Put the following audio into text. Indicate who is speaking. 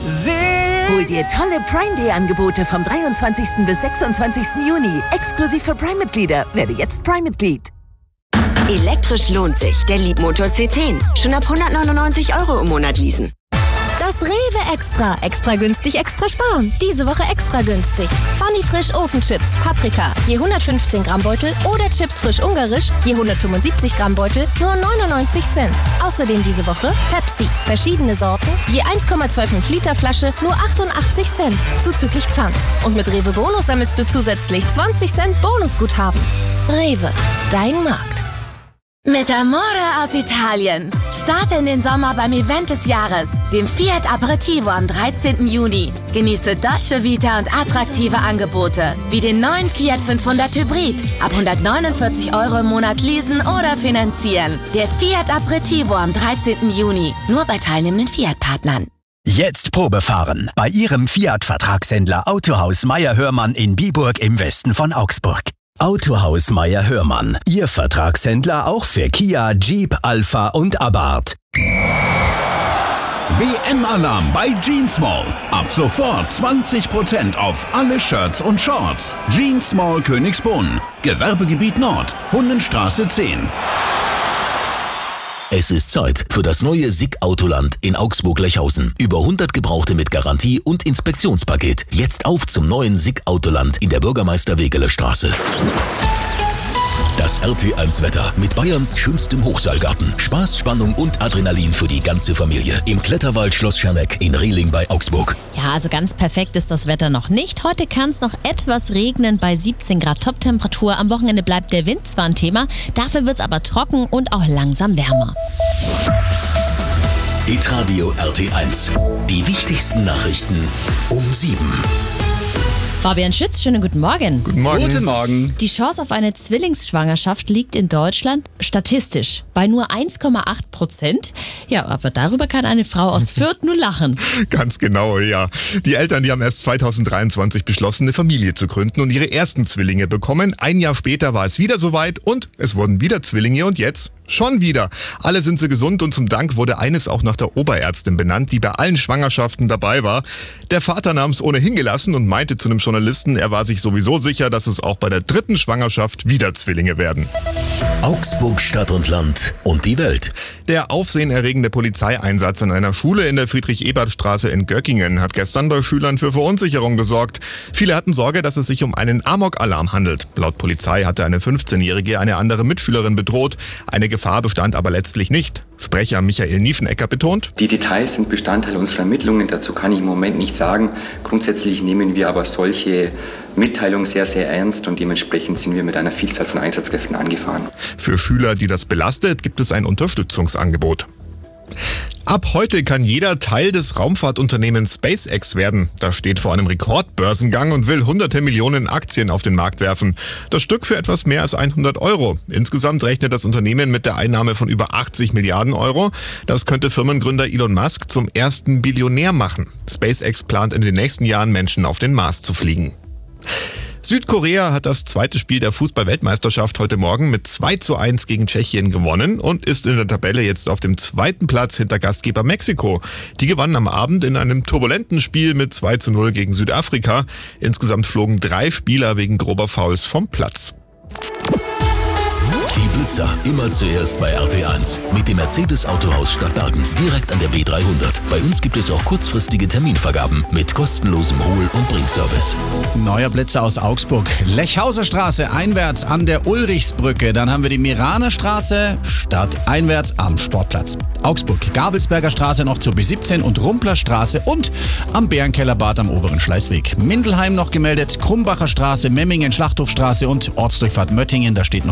Speaker 1: Hol dir tolle Prime Day Angebote vom 23. bis 26. Juni. Exklusiv für Prime-Mitglieder. Werde jetzt Prime-Mitglied.
Speaker 2: Elektrisch lohnt sich. Der Leapmotor C10. Schon ab 199 € im Monat leasen.
Speaker 3: Das Rewe Extra. Extra günstig, extra sparen. Diese Woche extra günstig. Funny Frisch Ofenchips, Paprika, je 115 Gramm Beutel oder Chips frisch ungarisch, je 175 Gramm Beutel, nur 99 Cent. Außerdem diese Woche Pepsi. Verschiedene Sorten, je 1,25 Liter Flasche, nur 88 Cent. Zuzüglich Pfand. Und mit Rewe Bonus sammelst du zusätzlich 20 Cent Bonusguthaben. Rewe, dein Markt.
Speaker 4: Mit Amore aus Italien. Starte in den Sommer beim Event des Jahres, dem Fiat Aperitivo am 13. Juni. Genieße deutsche Vita und attraktive Angebote, wie den neuen Fiat 500 Hybrid. Ab 149 € im Monat leasen oder finanzieren. Der Fiat Aperitivo am 13. Juni. Nur bei teilnehmenden Fiat-Partnern.
Speaker 5: Jetzt Probefahren bei Ihrem Fiat-Vertragshändler Autohaus Meier-Hörmann in Biburg im Westen von Augsburg. Autohaus Meier-Hörmann, Ihr Vertragshändler auch für Kia, Jeep, Alpha und Abarth.
Speaker 6: WM-Alarm bei Jeans Mall. Ab sofort 20% auf alle Shirts und Shorts. Jeans Mall Königsbrunn. Gewerbegebiet Nord, Hundenstraße 10.
Speaker 7: Es ist Zeit für das neue SICK Autoland in Augsburg-Lechhausen. Über 100 Gebrauchte mit Garantie und Inspektionspaket. Jetzt auf zum neuen SICK Autoland in der Bürgermeister-Wegeler-Straße. Das RT1-Wetter mit Bayerns schönstem Hochseilgarten. Spaß, Spannung und Adrenalin für die ganze Familie. Im Kletterwald Schloss Scherneck in Rehling bei Augsburg.
Speaker 8: Ja, also ganz perfekt ist das Wetter noch nicht. Heute kann es noch etwas regnen bei 17 Grad Toptemperatur. Am Wochenende bleibt der Wind zwar ein Thema, dafür wird es aber trocken und auch langsam wärmer.
Speaker 7: Hitradio RT1. Die wichtigsten Nachrichten um 7.
Speaker 8: Fabian Schütz, schönen guten Morgen.
Speaker 9: Guten Morgen.
Speaker 10: Guten Morgen.
Speaker 8: Die Chance auf eine Zwillingsschwangerschaft liegt in Deutschland statistisch bei nur 1,8%. Ja, aber darüber kann eine Frau aus Fürth nur lachen.
Speaker 9: Ganz genau, ja. Die Eltern, die haben erst 2023 beschlossen, eine Familie zu gründen und ihre ersten Zwillinge bekommen. Ein Jahr später war es wieder soweit und es wurden wieder Zwillinge und jetzt schon wieder. Alle sind sie gesund und zum Dank wurde eines auch nach der Oberärztin benannt, die bei allen Schwangerschaften dabei war. Der Vater nahm es ohnehin gelassen und meinte zu einem Journalisten, er war sich sowieso sicher, dass es auch bei der dritten Schwangerschaft wieder Zwillinge werden.
Speaker 7: Augsburg, Stadt und Land und die Welt.
Speaker 9: Der aufsehenerregende Polizeieinsatz an einer Schule in der Friedrich-Ebert-Straße in Göckingen hat gestern bei Schülern für Verunsicherung gesorgt. Viele hatten Sorge, dass es sich um einen Amok-Alarm handelt. Laut Polizei hatte eine 15-Jährige eine andere Mitschülerin bedroht. Eine Gefahr bestand aber letztlich nicht. Sprecher Michael Niefenecker betont:
Speaker 11: Die Details sind Bestandteil unserer Ermittlungen, dazu kann ich im Moment nichts sagen. Grundsätzlich nehmen wir aber solche Mitteilungen sehr, sehr ernst und dementsprechend sind wir mit einer Vielzahl von Einsatzkräften angefahren.
Speaker 9: Für Schüler, die das belastet, gibt es ein Unterstützungsangebot. Ab heute kann jeder Teil des Raumfahrtunternehmens SpaceX werden. Das steht vor einem Rekordbörsengang und will hunderte Millionen Aktien auf den Markt werfen. Das Stück für etwas mehr als 100 €. Insgesamt rechnet das Unternehmen mit der Einnahme von über 80 Milliarden €. Das könnte Firmengründer Elon Musk zum ersten Billionär machen. SpaceX plant in den nächsten Jahren Menschen auf den Mars zu fliegen. Südkorea hat das zweite Spiel der Fußball-Weltmeisterschaft heute Morgen mit 2:1 gegen Tschechien gewonnen und ist in der Tabelle jetzt auf dem zweiten Platz hinter Gastgeber Mexiko. Die gewannen am Abend in einem turbulenten Spiel mit 2:0 gegen Südafrika. Insgesamt flogen 3 Spieler wegen grober Fouls vom Platz.
Speaker 7: Die Blitzer immer zuerst bei RT1 mit dem Mercedes Autohaus Stadtbergen, direkt an der B300. Bei uns gibt es auch kurzfristige Terminvergaben mit kostenlosem Hol- und Bringservice.
Speaker 10: Neuer Blitzer aus Augsburg. Lechhauser Straße einwärts an der Ulrichsbrücke. Dann haben wir die Miraner Straße stadteinwärts am Sportplatz. Augsburg, Gabelsberger Straße noch zur B17 und Rumpler Straße und am Bärenkellerbad am oberen Schleißweg. Mindelheim noch gemeldet, Krumbacher Straße, Memmingen, Schlachthofstraße und Ortsdurchfahrt Möttingen. Da steht noch